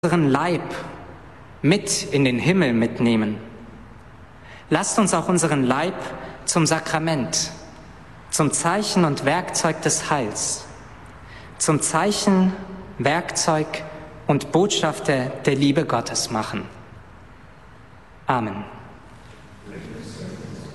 unseren Leib mit in den Himmel mitnehmen. Lasst uns auch unseren Leib zum Sakrament, zum Zeichen und Werkzeug des Heils, zum Zeichen, Werkzeug und Botschafter der Liebe Gottes machen. Amen.